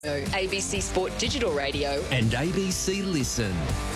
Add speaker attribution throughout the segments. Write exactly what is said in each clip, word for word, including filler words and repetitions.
Speaker 1: A B C Sport Digital Radio
Speaker 2: and A B C Listen.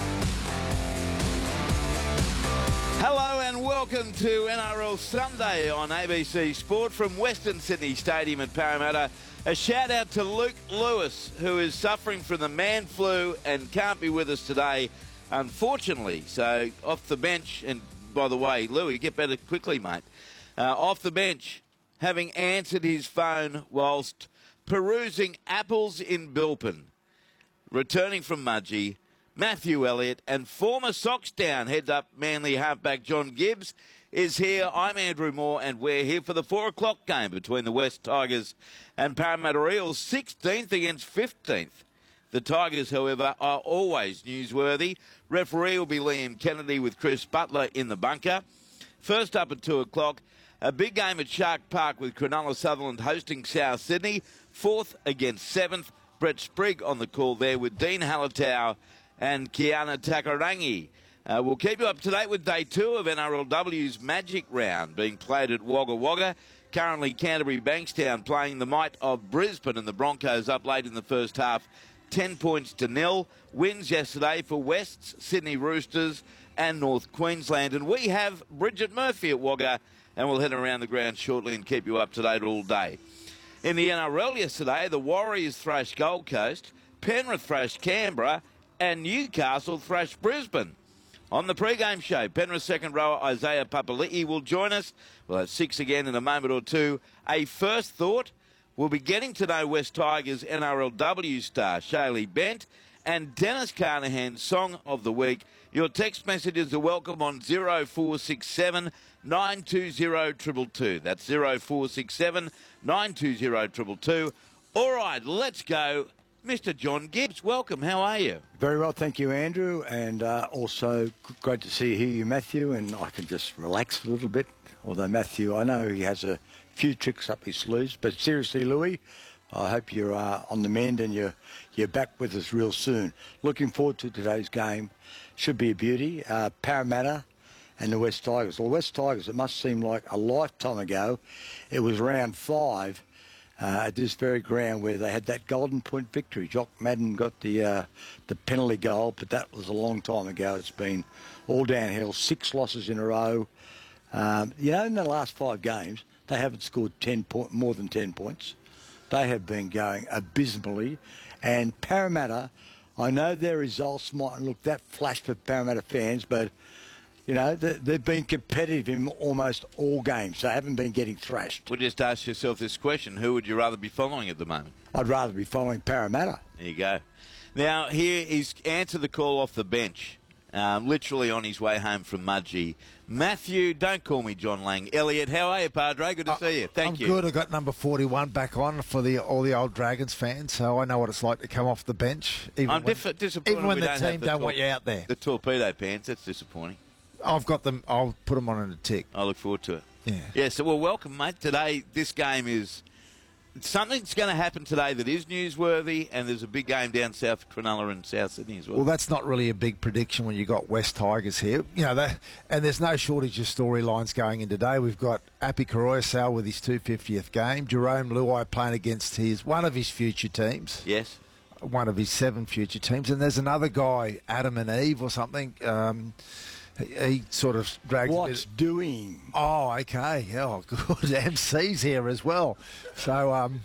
Speaker 3: Hello and welcome to N R L Sunday on A B C Sport from Western Sydney Stadium at Parramatta. A shout out to Luke Lewis, who is suffering from the man flu and can't be with us today, unfortunately. So off the bench, and by the way, Louis, get better quickly, mate. Uh, off the bench, having answered his phone whilst perusing apples in Bilpin, returning from Mudgee, Matthew Elliott, and former Socksdown heads-up Manly halfback John Gibbs is here. I'm Andrew Moore, and we're here for the four o'clock game between the West Tigers and Parramatta Eels, sixteenth against fifteenth. The Tigers, however, are always newsworthy. Referee will be Liam Kennedy with Chris Butler in the bunker. First up at two o'clock, a big game at Shark Park with Cronulla Sutherland hosting South Sydney. Fourth against seventh. Brett Sprigg on the call there with Dean Halatau and Kiana Takarangi. Uh, we'll keep you up to date with day two of N R L W's Magic Round being played at Wagga Wagga. Currently Canterbury Bankstown playing the might of Brisbane, and the Broncos up late in the first half, ten points to nil. Wins yesterday for Wests, Sydney Roosters and North Queensland. And we have Bridget Murphy at Wagga, and we'll head around the ground shortly and keep you up to date all day. In the N R L yesterday, the Warriors thrashed Gold Coast, Penrith thrashed Canberra, and Newcastle thrashed Brisbane. On the pre-game show, Penrith second rower Isaiah Papali'i will join us. We'll have six again in a moment or two. A first thought, we'll be getting to know West Tigers N R L W star Shaylee Bent and Dennis Carnahan's Song of the Week. Your text messages are welcome on zero four six seven, nine two zero, two two two. That's zero four six seven, nine two zero, two two two. All right, let's go. Mister John Gibbs, welcome. How are you?
Speaker 4: Very well, thank you, Andrew. And uh, also great to see you, Matthew, and I can just relax a little bit. Although Matthew, I know he has a few tricks up his sleeves. But seriously, Louis, I hope you're uh, on the mend and you're, you're back with us real soon. Looking forward to today's game. Should be a beauty. Uh, Parramatta and the West Tigers. Well, West Tigers, it must seem like a lifetime ago. It was round five uh, at this very ground where they had that golden point victory. Jock Madden got the uh, the penalty goal, but that was a long time ago. It's been all downhill, six losses in a row. Um, you know, in the last five games, they haven't scored ten point, more than ten points. They have been going abysmally. And Parramatta, I know their results mightn't look that flash for Parramatta fans, but, you know, they've been competitive in almost all games. They haven't been getting thrashed.
Speaker 3: We'll just ask yourself this question. Who would you rather be following at the moment?
Speaker 4: I'd rather be following Parramatta.
Speaker 3: There you go. Now, here he's answered the call off the bench, um, literally on his way home from Mudgee. Matthew, don't call me John Lang. Elliot, how are you, Padre? Good to uh, see you. Thank
Speaker 5: I'm
Speaker 3: you.
Speaker 5: I'm good. I got number forty-one back on for the all the old Dragons fans, so I know what it's like to come off the bench. Even
Speaker 3: I'm
Speaker 5: when,
Speaker 3: diff- disappointed
Speaker 5: even when
Speaker 3: we
Speaker 5: the
Speaker 3: don't
Speaker 5: team
Speaker 3: have the
Speaker 5: don't
Speaker 3: tor-
Speaker 5: want you out there.
Speaker 3: The torpedo pants, that's disappointing.
Speaker 5: I've got them. I'll put them on in a tick.
Speaker 3: I look forward to it.
Speaker 5: Yeah.
Speaker 3: Yeah, so, well, welcome, mate. Today, this game is... Something's going to happen today that is newsworthy, and there's a big game down south, Cronulla and South Sydney as well.
Speaker 5: Well, that's not really a big prediction when you got West Tigers here, you know. That, and there's no shortage of storylines going in today. We've got Api Koroisau with his two hundred fiftieth game, Jerome Luai playing against his one of his future teams.
Speaker 3: Yes,
Speaker 5: one of his seven future teams, and there's another guy, Adam and Eve or something. Um, He, he sort of drags.
Speaker 4: What's
Speaker 5: a bit.
Speaker 4: doing?
Speaker 5: Oh, okay. Oh, good. M C's here as well. So, um,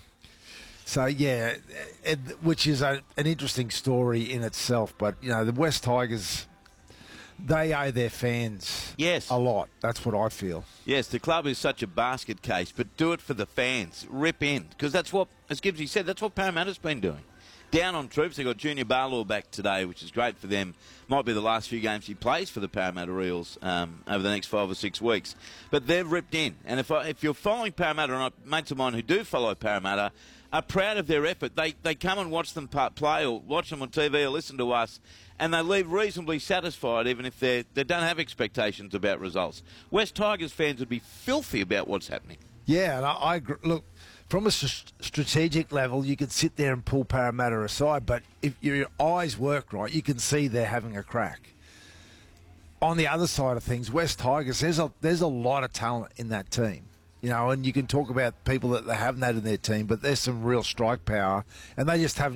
Speaker 5: so yeah, it, which is a, an interesting story in itself. But you know, the West Tigers, they owe their fans
Speaker 3: yes.
Speaker 5: a lot. That's what I feel.
Speaker 3: Yes, the club is such a basket case, but do it for the fans. Rip in, because that's what, as Gibbsy said, that's what Parramatta's been doing. Down on troops, they've got Junior Barlaw back today, which is great for them. Might be the last few games he plays for the Parramatta Eels um, over the next five or six weeks. But they've ripped in. And if I, if you're following Parramatta, and I, mates of mine who do follow Parramatta are proud of their effort. They they come and watch them play or watch them on T V or listen to us, and they leave reasonably satisfied, even if they they don't have expectations about results. West Tigers fans would be filthy about what's happening.
Speaker 5: Yeah, and I, I agree. Look, from a st- strategic level, you could sit there and pull Parramatta aside, but if your eyes work right, you can see they're having a crack. On the other side of things, West Tigers, there's a there's a lot of talent in that team. You know, and you can talk about people that they haven't had in their team, but there's some real strike power, and they just haven't